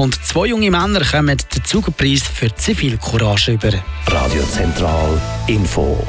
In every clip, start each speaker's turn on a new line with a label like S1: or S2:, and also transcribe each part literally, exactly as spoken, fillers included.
S1: Und zwei junge Männer kommen den Zugerpreis für Zivilcourage über.
S2: Radio Zentral Info.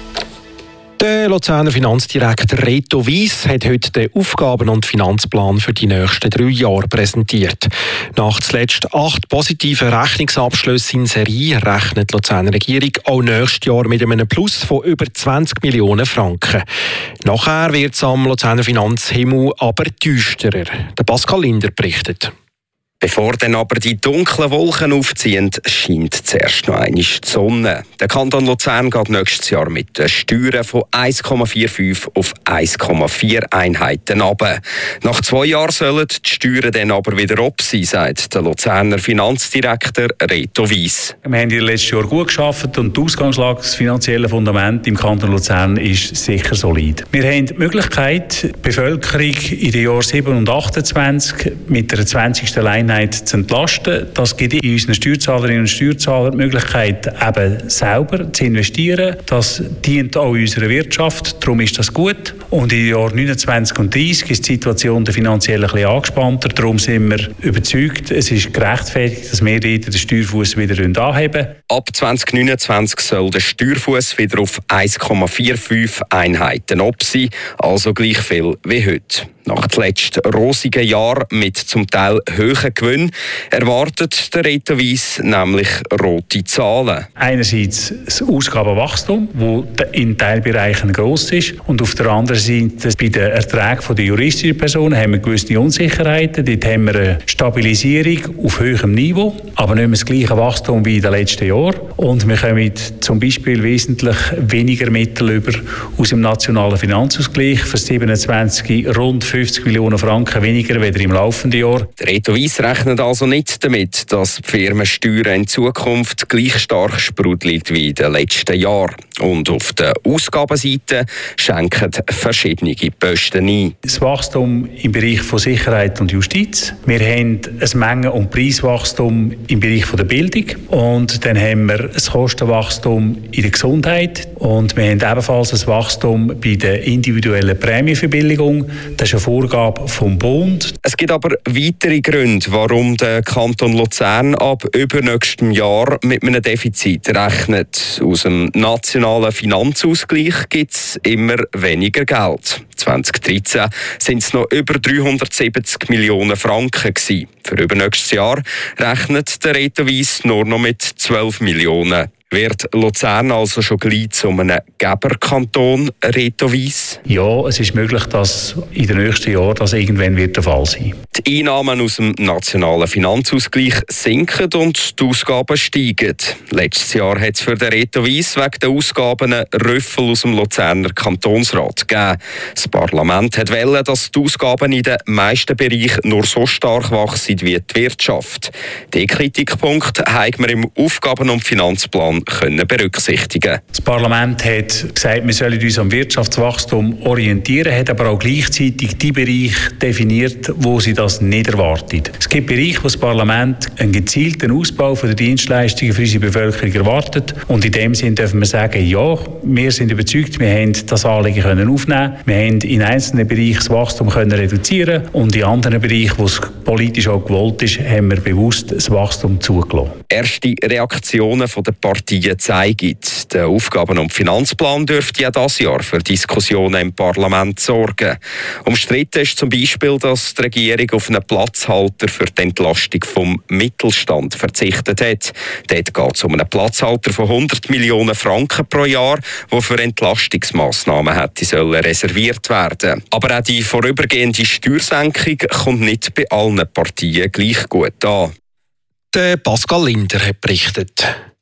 S3: Der Luzerner Finanzdirektor Reto Wyss hat heute den Aufgaben- und Finanzplan für die nächsten drei Jahre präsentiert. Nach zuletzt acht positiven Rechnungsabschlüssen in Serie rechnet die Luzerner Regierung auch nächstes Jahr mit einem Plus von über zwanzig Millionen Franken. Nachher wird es am Luzerner Finanzhimmel aber düsterer. Der Pascal Linder berichtet.
S4: Bevor dann aber die dunklen Wolken aufziehen, scheint zuerst noch einmal die Sonne. Der Kanton Luzern geht nächstes Jahr mit den Steuern von eins Komma fünfundvierzig auf eins Komma vier Einheiten runter. Nach zwei Jahren sollen die Steuern dann aber wieder ab sein, sagt der Luzerner Finanzdirektor Reto Wyss.
S5: Wir haben in den letzten Jahren gut gearbeitet und die Ausgangslage, das finanzielle Fundament im Kanton Luzern ist sicher solid. Wir haben die Möglichkeit, die Bevölkerung in den Jahren sieben und achtundzwanzig mit der zwanzigsten Einheit zu entlasten. Das gibt in unseren Steuerzahlerinnen und Steuerzahlern die Möglichkeit, eben selber zu investieren. Das dient auch unserer Wirtschaft, darum ist das gut. Und in den Jahren neunundzwanzig und dreißig ist die Situation finanziell ein bisschen angespannter. Darum sind wir überzeugt, es ist gerechtfertigt, dass wir den Steuerfuss wieder anheben.
S4: Ab zwanzig neunundzwanzig soll der Steuerfuss wieder auf eins Komma fünfundvierzig Einheiten ab sein, also gleich viel wie heute. Nach dem letzten rosigen Jahr mit zum Teil hohen Gewinn erwartet der Reto Wyss nämlich rote Zahlen.
S5: Einerseits das Ausgabenwachstum, das in Teilbereichen gross ist, und auf der anderen Seite bei den Erträgen der juristischen Personen haben wir gewisse Unsicherheiten. Dort haben wir eine Stabilisierung auf hohem Niveau, aber nicht mehr das gleiche Wachstum wie in den letzten Jahren. Und wir kommen zum Beispiel wesentlich weniger Mittel über aus dem nationalen Finanzausgleich für siebenundzwanzig rund fünfzig Millionen Franken weniger als im laufenden Jahr.
S4: Der Reto Wyss rechnet also nicht damit, dass die Firmensteuern in Zukunft gleich stark sprudeln wie in den letzten Jahren. Und auf der Ausgabenseite schenken verschiedene Posten ein.
S5: Das Wachstum im Bereich von Sicherheit und Justiz. Wir haben ein Mengen- und Preiswachstum im Bereich von der Bildung. Und dann haben wir ein Kostenwachstum in der Gesundheit. Und wir haben ebenfalls ein Wachstum bei der individuellen Prämienverbilligung. Das ist eine Vorgabe vom Bund.
S4: Es gibt aber weitere Gründe, warum der Kanton Luzern ab übernächstem Jahr mit einem Defizit rechnet. Aus dem nationalen Finanzausgleich gibt es immer weniger Geld. zwanzig dreizehn sind es noch über dreihundertsiebzig Millionen Franken gewesen. Für übernächstes Jahr rechnet der Reto Wyss nur noch mit zwölf Millionen. Wird Luzern also schon gleich zu einem Geberkanton, Reto Wyss?
S5: Ja, es ist möglich, dass in den nächsten Jahren das irgendwann wird der Fall sein.
S4: Die Einnahmen aus dem nationalen Finanzausgleich sinken und die Ausgaben steigen. Letztes Jahr hat es für den Reto Wyss wegen der Ausgaben einen Rüffel aus dem Luzerner Kantonsrat gegeben. Das Parlament hat wollen, dass die Ausgaben in den meisten Bereichen nur so stark wachsen wie die Wirtschaft. Den Kritikpunkt haben wir im Aufgaben- und Finanzplan können berücksichtigen.
S5: Das Parlament hat gesagt, wir sollen uns am Wirtschaftswachstum orientieren, hat aber auch gleichzeitig die Bereiche definiert, wo sie das nicht erwartet. Es gibt Bereiche, wo das Parlament einen gezielten Ausbau der Dienstleistungen für unsere Bevölkerung erwartet. Und in dem Sinne dürfen wir sagen, ja, wir sind überzeugt, wir haben das Anliegen können aufnehmen. Wir haben in einzelnen Bereichen das Wachstum können reduzieren und in anderen Bereichen, wo es politisch auch gewollt ist, haben wir bewusst das Wachstum zugelassen.
S4: Erste Reaktionen von der Partei die zeigen. Der Aufgaben- und Finanzplan dürfte ja dieses Jahr für Diskussionen im Parlament sorgen. Umstritten ist zum Beispiel, dass die Regierung auf einen Platzhalter für die Entlastung vom Mittelstand verzichtet hat. Dort geht es um einen Platzhalter von hundert Millionen Franken pro Jahr, der für Entlastungsmassnahmen hätte sollen reserviert werden. Aber auch die vorübergehende Steuersenkung kommt nicht bei allen Parteien gleich gut an.
S3: Der Pascal Linder hat berichtet.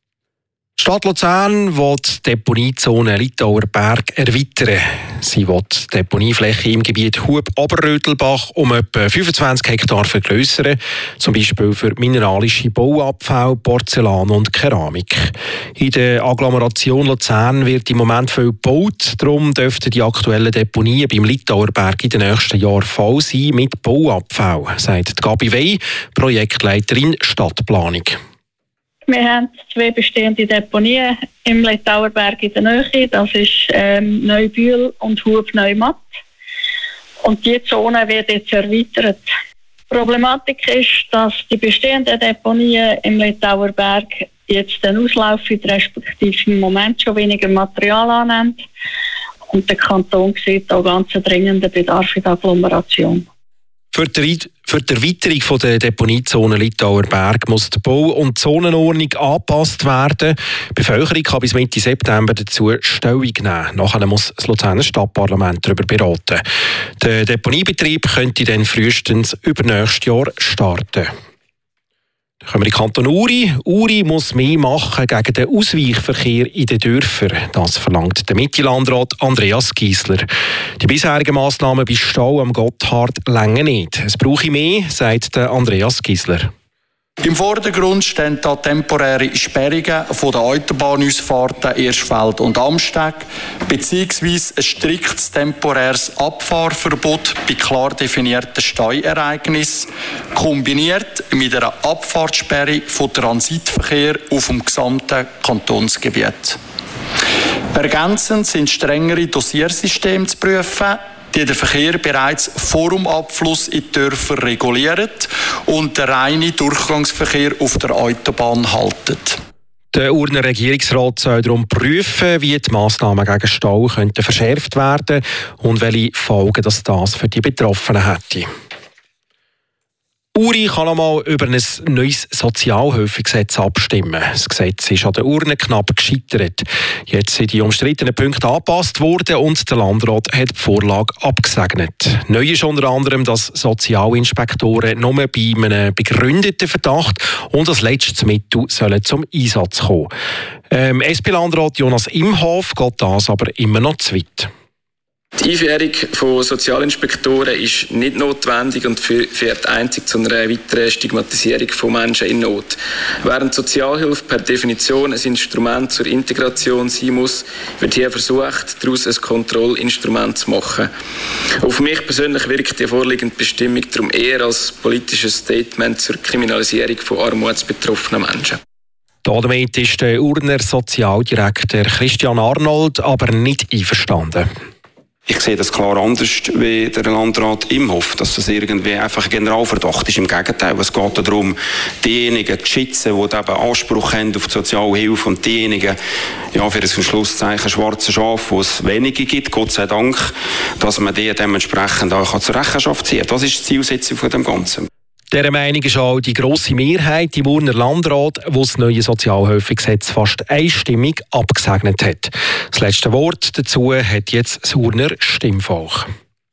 S3: Die Stadt Luzern will die Deponiezone Litauer Berg erweitern. Sie will die Deponiefläche im Gebiet Hub-Oberrötelbach um etwa fünfundzwanzig Hektar vergrössern, zum Beispiel für mineralische Bauabfälle, Porzellan und Keramik. In der Agglomeration Luzern wird im Moment viel gebaut, darum dürften die aktuellen Deponien beim Litauer Berg in den nächsten Jahren voll sein mit Bauabfällen, sagt Gabi Wey, Projektleiterin Stadtplanung.
S6: Wir haben zwei bestehende Deponien im Litauer Berg in der Nähe. Das ist ähm, Neubühl und Hub Neumatt. Und diese Zone wird jetzt erweitert. Die Problematik ist, dass die bestehenden Deponien im Litauer Berg jetzt den Auslauf respektive im Moment schon weniger Material annehmen. Und der Kanton sieht auch ganz dringenden Bedarf in der Agglomeration.
S3: Für die, für die Erweiterung der Deponiezone Litauer Berg muss die Bau- und Zonenordnung angepasst werden. Die Bevölkerung kann bis Mitte September dazu Stellung nehmen. Nachher muss das Luzerner Stadtparlament darüber beraten. Der Deponiebetrieb könnte dann frühestens übernächstes Jahr starten. Dann kommen wir in den Kanton Uri. Uri muss mehr machen gegen den Ausweichverkehr in den Dörfern. Das verlangt der Mitte-Landrat Andreas Giesler. Die bisherigen Massnahmen bei Stau am Gotthard reichen nicht. Es brauche mehr, sagt Andreas Giesler.
S7: Im Vordergrund stehen da temporäre Sperrungen von den Autobahnausfahrten Erschfeld und Amsteg, beziehungsweise ein striktes temporäres Abfahrverbot bei klar definierten Steuereignissen, kombiniert mit einer Abfahrtssperre von Transitverkehr auf dem gesamten Kantonsgebiet. Ergänzend sind strengere Dosiersysteme zu prüfen, die den Verkehr bereits vor dem Abfluss in die Dörfer regulieren und den reinen Durchgangsverkehr auf der Autobahn halten.
S3: Der Urner Regierungsrat soll darum prüfen, wie die Massnahmen gegen Stau könnten verschärft werden und welche Folgen das, das für die Betroffenen hätte. Uri kann einmal über ein neues Sozialhilfegesetz abstimmen. Das Gesetz ist an der Urne knapp gescheitert. Jetzt sind die umstrittenen Punkte angepasst worden und der Landrat hat die Vorlage abgesegnet. Neu ist unter anderem, dass Sozialinspektoren nur bei einem begründeten Verdacht und als letztes Mittel sollen zum Einsatz kommen. Ähm, S P-Landrat Jonas Imhoff geht das aber immer noch zu weit.
S8: Die Einführung von Sozialinspektoren ist nicht notwendig und führt einzig zu einer weiteren Stigmatisierung von Menschen in Not. Während Sozialhilfe per Definition ein Instrument zur Integration sein muss, wird hier versucht, daraus ein Kontrollinstrument zu machen. Auf mich persönlich wirkt die vorliegende Bestimmung darum eher als politisches Statement zur Kriminalisierung von armutsbetroffenen Menschen.
S3: Damit ist der Urner Sozialdirektor Christian Arnold aber nicht einverstanden.
S9: Ich sehe das klar anders wie der Landrat Imhoff, dass das irgendwie einfach ein Generalverdacht ist. Im Gegenteil, es geht darum, diejenigen zu schützen, die eben Anspruch haben auf die Sozialhilfe und diejenigen, ja, für ein Schlusszeichen schwarze Schafe, wo es wenige gibt, Gott sei Dank, dass man die dementsprechend auch zur Rechenschaft ziehen kann. Das ist die Zielsetzung von dem Ganzen.
S3: Dieser Meinung ist auch die grosse Mehrheit im Urner Landrat, wo das neue Sozialhilfegesetz fast einstimmig abgesegnet hat. Das letzte Wort dazu hat jetzt das Urner Stimmvolk.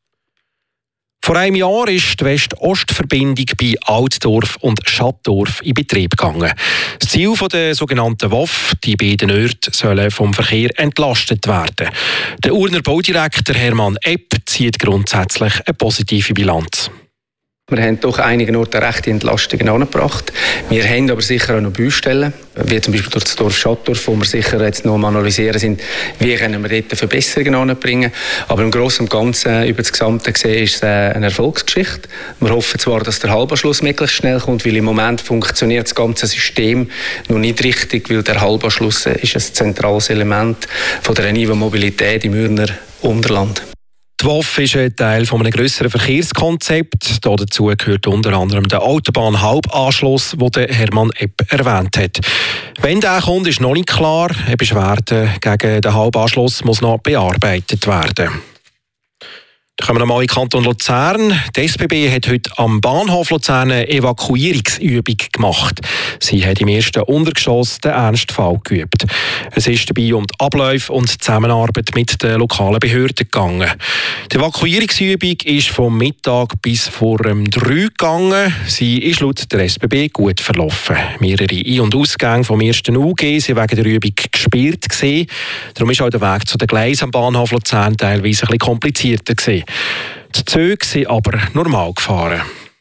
S3: Vor einem Jahr ist die West-Ost-Verbindung bei Altdorf und Schattdorf in Betrieb gegangen. Das Ziel der sogenannten W O F, die beiden Orte sollen vom Verkehr entlastet werden. Der Urner Baudirektor Hermann Epp zieht grundsätzlich eine positive Bilanz.
S10: Wir haben doch einigen Orten rechte Entlastungen angebracht. Wir haben aber sicher auch noch Baustellen, wie zum Beispiel durch das Dorf Schattdorf, wo wir sicher jetzt noch am analysieren sind, wie können wir dort Verbesserungen anbringen. Aber im Großen und Ganzen, über das Gesamte gesehen, ist es eine Erfolgsgeschichte. Wir hoffen zwar, dass der Halbanschluss möglichst schnell kommt, weil im Moment funktioniert das ganze System noch nicht richtig, weil der Halbanschluss ist ein zentrales Element von der Niveaumobilität im Urner Unterland.
S3: Die W O F ist ein Teil eines grösseren Verkehrskonzepts. Dazu gehört unter anderem der Autobahnhalbanschluss, den Hermann Epp erwähnt hat. Wenn der kommt, ist noch nicht klar. Eine Beschwerde gegen den Halbanschluss muss noch bearbeitet werden. Dann kommen wir noch mal in den Kanton Luzern. Die S B B hat heute am Bahnhof Luzern eine Evakuierungsübung gemacht. Sie hat im ersten Untergeschoss den Ernstfall geübt. Es ist dabei um die Abläufe und die Zusammenarbeit mit den lokalen Behörden gegangen. Die Evakuierungsübung ist vom Mittag bis vor um drei gegangen. Sie ist laut der S B B gut verlaufen. Mehrere Ein- und Ausgänge vom ersten U G sind wegen der Übung gesperrt gewesen. Darum ist auch der Weg zu den Gleisen am Bahnhof Luzern teilweise ein bisschen komplizierter gewesen. Die Züge sind aber normal gefahren.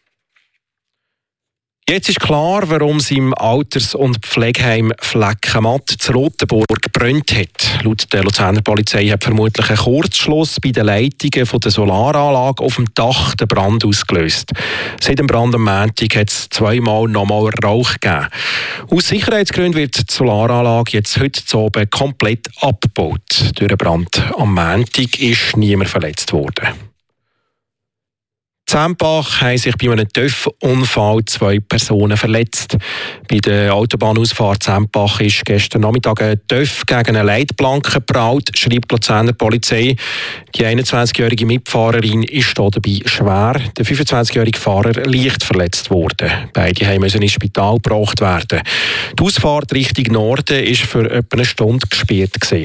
S3: Jetzt ist klar, warum es im Alters- und Pflegeheim Fleckenmatt zu Rotenburg gebrannt hat. Laut der Luzerner Polizei hat vermutlich ein Kurzschluss bei den Leitungen von der Solaranlage auf dem Dach den Brand ausgelöst. Seit dem Brand am Montag hat es zweimal nochmal Rauch gegeben. Aus Sicherheitsgründen wird die Solaranlage jetzt heute zu oben komplett abgebaut. Durch den Brand am Montag ist niemand verletzt worden. Zempach haben sich bei einem TÜV-Unfall zwei Personen verletzt. Bei der Autobahnausfahrt Zempach ist gestern Nachmittag ein TÜV gegen eine Leitplanke geprallt, schreibt die Luzerner Polizei. Die einundzwanzigjährige Mitfahrerin ist dabei schwer. Der fünfundzwanzigjährige Fahrer leicht verletzt worden. Beide mussten ins Spital gebracht werden. Die Ausfahrt Richtung Norden war für etwa eine Stunde gesperrt gewesen.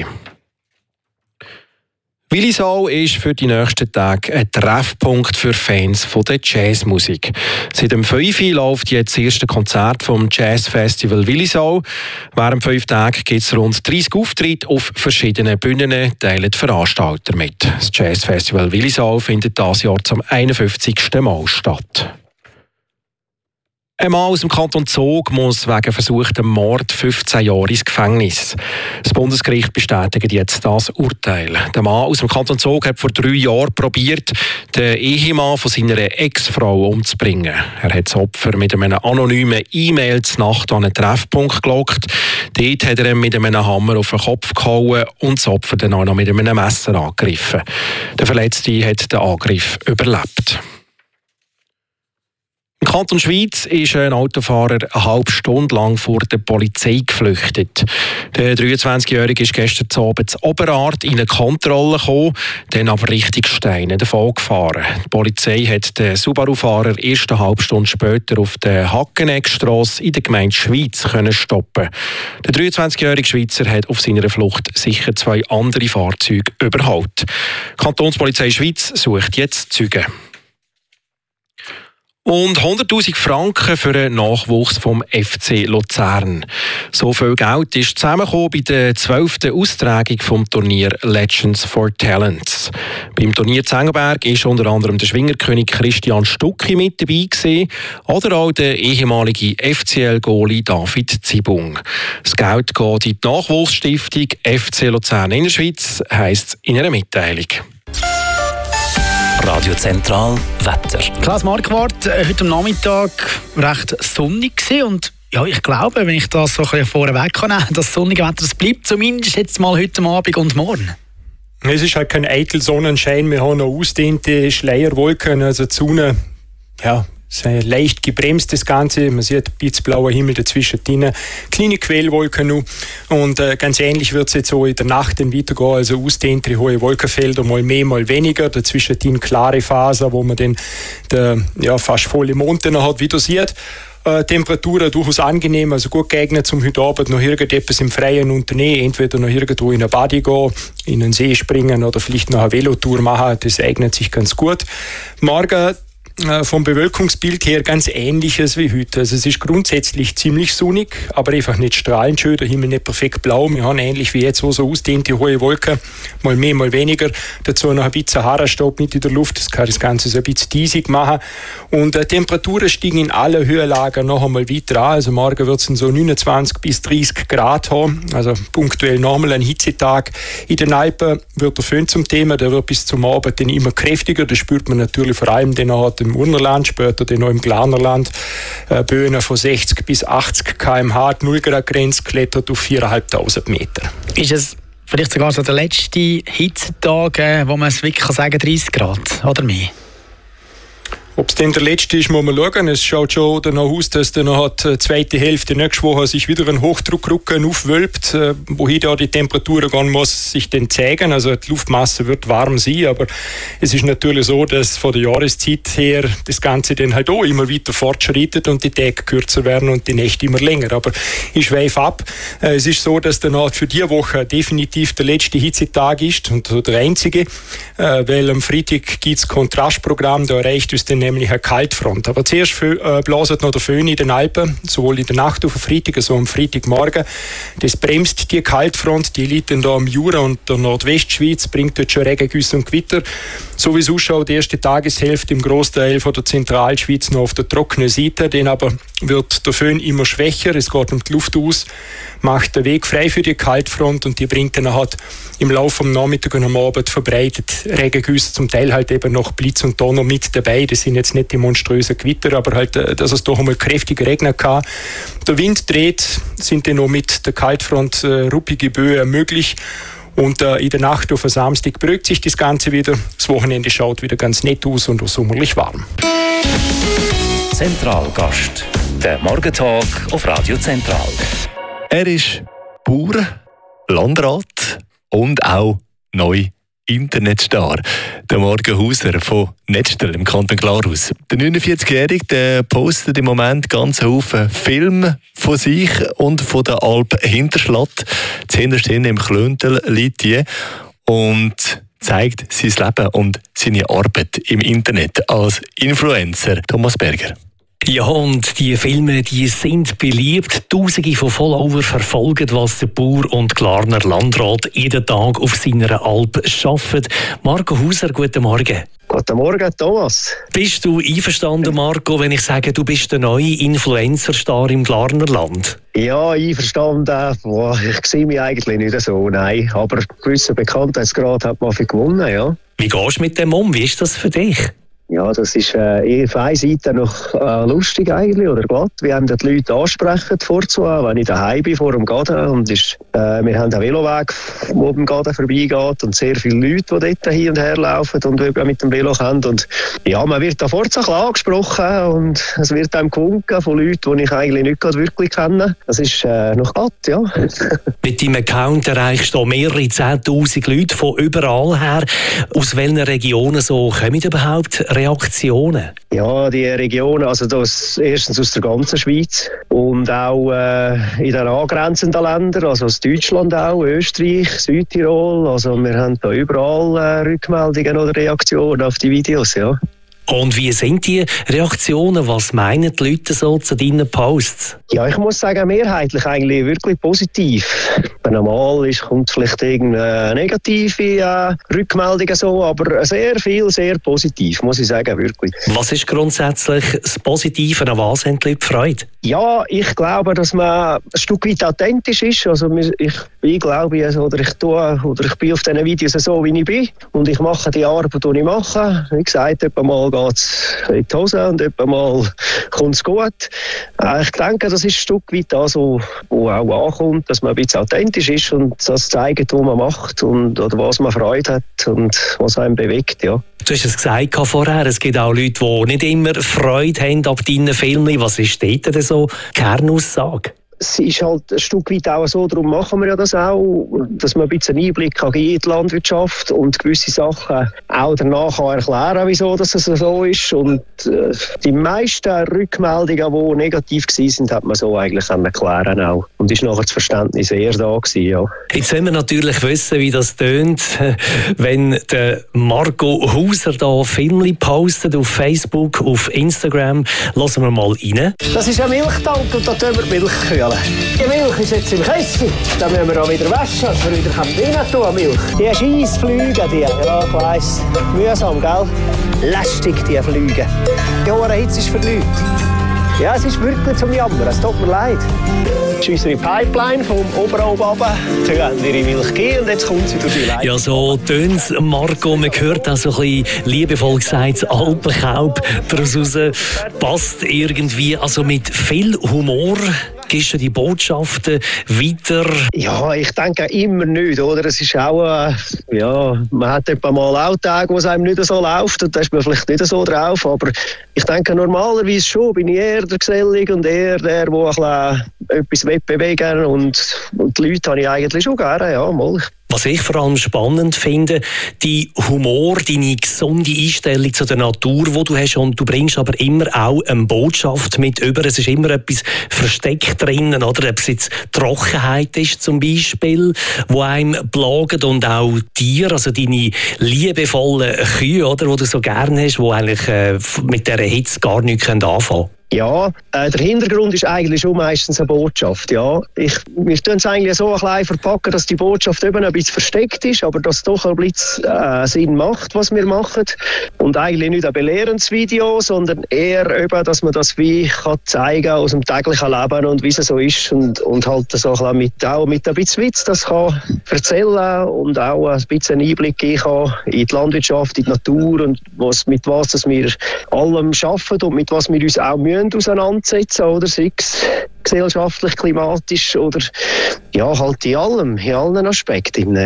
S3: Willisau ist für die nächsten Tage ein Treffpunkt für Fans von der Jazzmusik. Seit dem fünf Uhr läuft jetzt das erste Konzert vom Jazzfestival Willisau. Während fünf Tagen gibt es rund dreißig Auftritte auf verschiedenen Bühnen, teilen die Veranstalter mit. Das Jazzfestival Willisau findet dieses Jahr zum einundfünfzigsten Mal statt. Ein Mann aus dem Kanton Zug muss wegen versuchtem Mord fünfzehn Jahre ins Gefängnis. Das Bundesgericht bestätigt jetzt das Urteil. Der Mann aus dem Kanton Zug hat vor drei Jahren probiert, den Ehemann von seiner Ex-Frau umzubringen. Er hat das Opfer mit einem anonymen E-Mail zur Nacht an einen Treffpunkt gelockt. Dort hat er ihm mit einem Hammer auf den Kopf gehauen und das Opfer dann auch noch mit einem Messer angegriffen. Der Verletzte hat den Angriff überlebt. Im Kanton Schwyz ist ein Autofahrer eine halbe Stunde lang vor der Polizei geflüchtet. Der dreiundzwanzigjährige ist gestern Abend in Oberart in eine Kontrolle gekommen, dann aber Richtung Steine davon gefahren. Die Polizei hat den Subaru-Fahrer erst eine halbe Stunde später auf der Hackeneckstrasse in der Gemeinde Schwyz können stoppen. Der dreiundzwanzigjährige Schweizer hat auf seiner Flucht sicher zwei andere Fahrzeuge überholt. Die Kantonspolizei Schwyz sucht jetzt Zeugen. Und hunderttausend Franken für den Nachwuchs vom F C Luzern. So viel Geld ist zusammengekommen bei der zwölften Austragung vom Turnier Legends for Talents. Beim Turnier Zengelberg ist unter anderem der Schwingerkönig Christian Stucki mit dabei gewesen, oder auch der ehemalige F C L-Goalie David Zibung. Das Geld geht in die Nachwuchsstiftung F C Luzern in der Schweiz, heisst es in einer Mitteilung.
S2: Radio Zentral Wetter.
S1: Klaas Marquardt, heute am Nachmittag recht sonnig gewesen und ja, ich glaube, wenn ich das so ein bisschen vorweg kann, das sonnige Wetter das bleibt zumindest jetzt mal heute Abend und morgen.
S11: Es ist halt kein eitel Sonnenschein, wir haben noch ausdehnte Schleierwolken, also die Sonne, ja, sehr leicht gebremst das Ganze, man sieht ein bisschen blauer Himmel dazwischen, kleine Quellwolken noch. Und äh, ganz ähnlich wird es jetzt so in der Nacht dann weitergehen, also ausdehnte hohe Wolkenfelder, mal mehr, mal weniger, dazwischen klare Phasen, wo man dann der, ja, fast volle Mond noch hat, wieder sieht. Äh, Temperaturen durchaus angenehm, also gut geeignet zum heute Abend noch irgendetwas im Freien unternehmen, entweder noch irgendwo in eine Badi gehen, in einen See springen oder vielleicht noch eine Velotour machen, das eignet sich ganz gut. Morgen vom Bewölkungsbild her ganz Ähnliches wie heute. Also es ist grundsätzlich ziemlich sonnig, aber einfach nicht strahlend schön, der Himmel nicht perfekt blau. Wir haben ähnlich wie jetzt so, so ausdehnte hohe Wolken, mal mehr, mal weniger. Dazu noch ein bisschen Sahara-Staub mit in der Luft, das kann das Ganze so ein bisschen diesig machen. Und äh, Temperaturen steigen in allen Höhenlagen noch einmal weiter an. Also morgen wird es so neunundzwanzig bis dreißig Grad haben, also punktuell nochmal ein Hitzetag. In den Alpen wird der Föhn zum Thema, der wird bis zum Abend dann immer kräftiger, das spürt man natürlich vor allem dann auch im Urnerland, später dann noch im Glarnerland. Äh, Böen von sechzig bis achtzig Kilometer pro Stunde, die null Grad Grenze klettert auf viertausendfünfhundert Meter.
S1: Ist es vielleicht sogar so der letzte Hitzetag, wo man es wirklich sagen kann, dreißig Grad oder mehr?
S11: Ob es denn der letzte ist, muss man schauen. Es schaut schon danach aus, dass dann noch die zweite Hälfte nächste Woche sich wieder ein Hochdruckrücken aufwölbt. Wohin da die Temperaturen gehen, muss sich dann zeigen. Also die Luftmasse wird warm sein, aber es ist natürlich so, dass von der Jahreszeit her das Ganze dann halt auch immer weiter fortschreitet und die Tage kürzer werden und die Nächte immer länger. Aber ich schweife ab. Es ist so, dass dann für diese Woche definitiv der letzte Hitzetag ist und der einzige, weil am Freitag gibt es Kontrastprogramm, da erreicht uns dann nämlich eine Kaltfront. Aber zuerst äh, blaset noch der Föhn in den Alpen, sowohl in der Nacht auf den Freitag als auch am Freitagmorgen. Das bremst die Kaltfront, die liegt dann da am Jura und der Nordwestschweiz, bringt dort schon Regengüsse und Gewitter. So wie es ausschaut, die erste Tageshälfte im Großteil von der Zentralschweiz noch auf der trockenen Seite, dann aber wird der Föhn immer schwächer, es geht um die Luft aus, macht den Weg frei für die Kaltfront und die bringt dann halt im Laufe des Nachmittags und am Abend verbreitet Regengüsse, zum Teil halt eben noch Blitz und Donner mit dabei. Das sind jetzt nicht die monströsen Gewitter, aber halt, dass es doch einmal kräftige Regner kann. Der Wind dreht, sind dann noch mit der Kaltfront äh, ruppige Böen möglich. Und äh, in der Nacht auf den Samstag beruhigt sich das Ganze wieder. Das Wochenende schaut wieder ganz nett aus und auch sommerlich warm.
S2: Zentralgast, der Morgentalk auf Radio Zentral.
S12: Er ist Bauer, Landrat und auch neu Internetstar. Der Marco Hauser von Netztel im Kanton Glarus. Der neunundvierzigjährige der postet im Moment ganz Haufen Filme von sich und von der Alp Hinterschlatt. Zuhinterst im Klöntel liegt die und zeigt sein Leben und seine Arbeit im Internet als Influencer. Thomas Berger.
S13: Ja, und die Filme, die sind beliebt. Tausende von Follower verfolgen, was der Bauer und Glarner Landrat jeden Tag auf seiner Alp arbeitet. Marco Hauser, guten Morgen.
S14: Guten Morgen, Thomas.
S13: Bist du einverstanden, Marco, wenn ich sage, du bist der neue Influencer-Star im Glarner Land?
S14: Ja, einverstanden. Boah, ich sehe mich eigentlich nicht so, nein. Aber ein gewisser Bekanntheitsgrad hat man viel gewonnen, ja.
S13: Wie gehst du mit dem um? Wie ist das für dich?
S14: Ja, das ist äh, auf einer Seite noch äh, lustig eigentlich, oder glatt. Wir haben die Leute ansprechen, vorzu, wenn ich daheim bin, vor dem Garten. Und ist, äh, wir haben einen Veloweg, der oben Garten vorbeigeht und sehr viele Leute, die dort hin und her laufen und mit dem Velo kommen. Und ja, man wird da vorzu angesprochen und es wird einem gewunken von Leuten, die ich eigentlich nicht wirklich kenne. Das ist äh, noch glatt, ja.
S13: Mit deinem Account erreichst du mehrere zehntausend Leute von überall her. Aus welchen Regionen so kommen überhaupt Reaktionen?
S14: Ja, die Regionen, also das erstens aus der ganzen Schweiz und auch äh, in den angrenzenden Ländern, also aus Deutschland auch, Österreich, Südtirol. Also wir haben da überall äh, Rückmeldungen oder Reaktionen auf die Videos, ja.
S13: Und wie sind die Reaktionen? Was meinen die Leute so zu deinen Posts?
S14: Ja, ich muss sagen, mehrheitlich eigentlich wirklich positiv. Normal ist, kommt vielleicht irgendeine negative äh, Rückmeldung so, aber sehr viel, sehr positiv, muss ich sagen, wirklich.
S13: Was ist grundsätzlich das Positive, an was haben die Leute Freude?
S14: Ja, ich glaube, dass man ein Stück weit authentisch ist. Also ich bin, glaube ich, oder ich tue, oder ich bin auf diesen Videos so, wie ich bin. Und ich mache die Arbeit, die ich mache. Wie gesagt, etwa mal geht es in die Hose und etwa mal kommt es gut. Ich denke, das ist ein Stück weit das, wo auch ankommt, dass man ein bisschen authentisch ist und das zeigt, was man macht und oder was man Freude hat und was einem bewegt, ja.
S13: Du hast es gesagt vorher, es gibt auch Leute, die nicht immer Freude haben ab deinen Filmen. Was ist dort denn so die Kernaussage?
S14: Es ist halt ein Stück weit auch so, darum machen wir ja das auch, dass man ein bisschen Einblick kann geben in die Landwirtschaft und gewisse Sachen auch danach kann erklären, wieso das so ist. Und äh, die meisten Rückmeldungen, die negativ waren, hat man so eigentlich erklären auch. Und ist nachher das Verständnis eher da gewesen, ja.
S13: Jetzt wollen wir natürlich wissen, wie das tönt, wenn der Marco Hauser da Filme postet auf Facebook, auf Instagram. Lassen wir mal rein.
S14: Das ist ein Milchtank und da tun wir die Milch kühlen. Die Milch ist jetzt im Kessel. Dann müssen wir auch wieder waschen, dass wir wieder rein tun Milch. Die Scheissflüge, die. Ja, ich weiss. Mühsam, gell? Lästig, die Flüge. Die hohe Hitze ist für die Leute. Ja, es ist wirklich zum Jammern. Es tut mir leid. Das ist unsere Pipeline vom Oberalp runter. Sie haben ihre Milch gegeben und jetzt kommt sie durch die Leitung.
S13: Ja, so tönt es, Marco. Man hört auch so ein bisschen liebevoll gesagt, das Alpenkaub daraus raus. Passt irgendwie, also mit viel Humor gibst du die Botschaften weiter?
S14: Ja, ich denke immer nicht, oder? Es ist auch, äh, ja, man hat etwa mal auch Tage, wo es einem nicht so läuft und da ist man vielleicht nicht so drauf, aber ich denke normalerweise schon, bin ich eher der Gesellige und eher der, der ein bisschen etwas bewegen und, und die Leute habe ich eigentlich schon gerne, ja, mal.
S13: Was ich vor allem spannend finde, die Humor, deine gesunde Einstellung zu der Natur, die du hast, und du bringst aber immer auch eine Botschaft mit über. Es ist immer etwas versteckt drinnen, oder? Ob es jetzt Trockenheit ist zum Beispiel, wo einem plagt, und auch Tiere, also deine liebevollen Kühe, oder, die du so gerne hast, die eigentlich äh, mit dieser Hitze gar nichts anfangen können.
S14: Ja, äh, der Hintergrund ist eigentlich schon meistens eine Botschaft. Ja. Ich, wir tun es eigentlich so ein bisschen verpacken, dass die Botschaft eben ein bisschen versteckt ist, aber dass es doch ein bisschen äh, Sinn macht, was wir machen. Und eigentlich nicht ein belehrendes Video, sondern eher eben, dass man das wie kann zeigen aus dem täglichen Leben und wie es so ist und, und halt so ein bisschen mit, auch mit ein bisschen Witz das kann erzählen und auch ein bisschen Einblick geben kann in die Landwirtschaft, in die Natur und was, mit was dass wir allem arbeiten und mit was wir uns auch müssen auseinandersetzen, oder sei es gesellschaftlich, klimatisch oder ja, halt in allem, in allen Aspekten. Ja.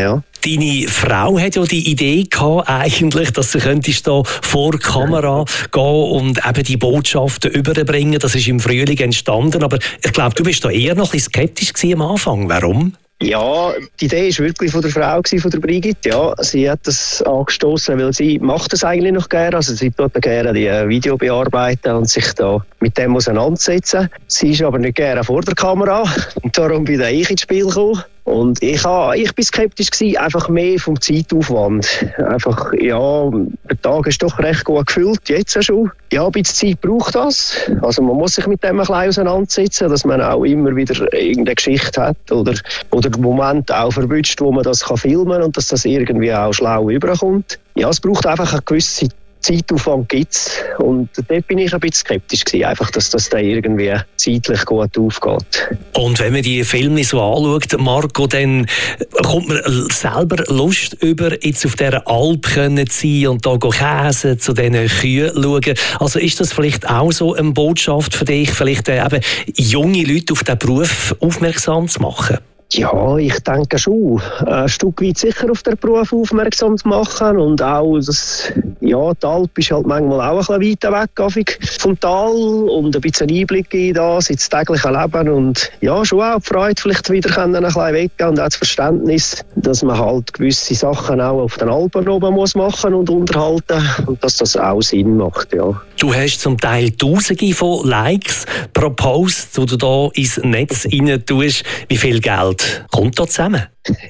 S13: Deine Frau hat ja die Idee gehabt, eigentlich, dass du könntest da vor die Kamera gehen und eben die Botschaften überbringen. Das ist im Frühling entstanden. Aber ich glaube, du bist da eher noch ein bisschen skeptisch gewesen am Anfang. Warum?
S14: Ja, die Idee war wirklich von der Frau, von der Brigitte. Ja, sie hat das angestoßen, weil sie macht das eigentlich noch gerne. Also sie tut gerne die Video bearbeiten und sich da mit dem auseinandersetzen. Sie ist aber nicht gerne vor der Kamera und darum bin ich ins Spiel gekommen. Und ich, habe, ich bin skeptisch gewesen, einfach mehr vom Zeitaufwand. Einfach, ja, der Tag ist doch recht gut gefüllt, jetzt schon. Ja, ein bisschen Zeit braucht das. Also man muss sich mit dem ein bisschen auseinandersetzen, dass man auch immer wieder irgendeine Geschichte hat oder, oder Momente auch verwünscht, wo man das kann filmen kann und dass das irgendwie auch schlau rüberkommt. Ja, es braucht einfach eine gewisse Zeitaufwand gibt's. Und dort bin ich ein bisschen skeptisch gewesen, einfach, dass das da irgendwie zeitlich gut aufgeht.
S13: Und wenn man die Filme so anschaut, Marco, dann kommt man selber Lust über, jetzt auf dieser Alp können zu sein und da käsen, zu diesen Kühen schauen. Also ist das vielleicht auch so eine Botschaft für dich, vielleicht äh, eben junge Leute auf diesen Beruf aufmerksam zu machen?
S14: Ja, ich denke schon. Ein Stück weit sicher auf den Beruf aufmerksam zu machen und auch, das, ja, die Alp ist halt manchmal auch ein bisschen weiter weg vom Tal und ein bisschen Einblick in das, ins tägliche Leben und ja, schon auch die Freude vielleicht wieder können ein bisschen weggehen und auch das Verständnis, dass man halt gewisse Sachen auch auf den Alpen oben muss machen und unterhalten und dass das auch Sinn macht, ja.
S13: Du hast zum Teil Tausende von Likes pro Post, die du da ins Netz rein tust. Wie viel Geld kommt da zusammen?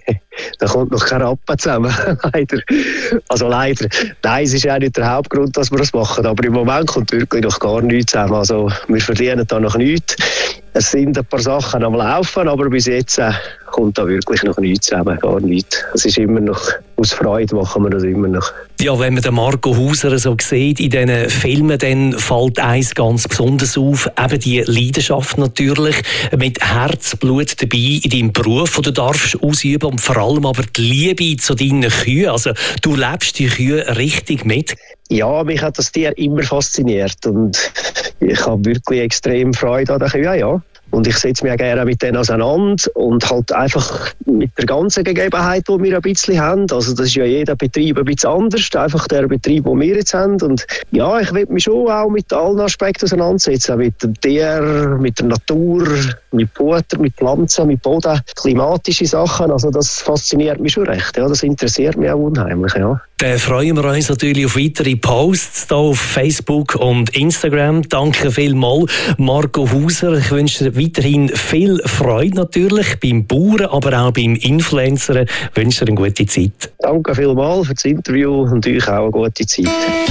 S14: Da kommt noch kein Rappen zusammen, leider. Also leider. Nein, es ist auch nicht der Hauptgrund, dass wir das machen. Aber im Moment kommt wirklich noch gar nichts zusammen. Also wir verdienen da noch nichts. Es sind ein paar Sachen am Laufen, aber bis jetzt äh, kommt da wirklich noch nichts zusammen, gar nichts. Es ist immer noch, aus Freude machen wir das immer noch.
S13: Ja, wenn man den Marco Hauser so sieht in diesen Filmen, dann fällt eins ganz besonders auf, eben die Leidenschaft natürlich, mit Herzblut dabei in deinem Beruf, den du darfst ausüben und vor allem aber die Liebe zu deinen Kühen. Also du lebst die Kühe richtig mit.
S14: Ja, mich hat das Tier immer fasziniert und ich habe wirklich extrem Freude an den Kühen, ja. Und ich setze mich auch gerne mit denen auseinander und halt einfach mit der ganzen Gegebenheit, die wir ein bisschen haben. Also das ist ja jeder Betrieb ein bisschen anders, einfach der Betrieb, den wir jetzt haben. Und ja, ich will mich schon auch mit allen Aspekten auseinandersetzen, mit dem Tier, mit der Natur, mit Futter, mit Pflanzen, mit Boden, klimatische Sachen. Also das fasziniert mich schon recht, ja, das interessiert mich auch unheimlich, ja.
S13: Dann freuen wir uns natürlich auf weitere Posts hier auf Facebook und Instagram. Danke vielmals, Marco Hauser. Ich wünsche dir weiterhin viel Freude natürlich beim Bauern, aber auch beim Influencer. Ich wünsche dir eine gute Zeit.
S14: Danke vielmals für das Interview und euch auch eine gute Zeit.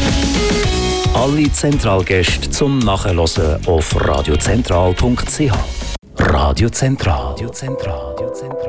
S2: Alle Zentralgäste zum Nachhören auf radiozentral punkt c h. Radio Zentral. Radio Zentral. Radio Zentral.